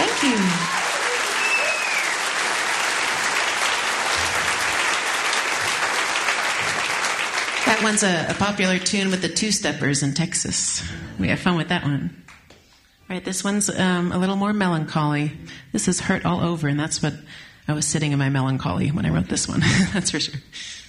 Thank you. That one's a popular tune with the Two-Steppers in Texas. We have fun with that one. All right, this one's a little more melancholy. This is Hurt All Over, and that's what I was sitting in my melancholy when I wrote this one. That's for sure.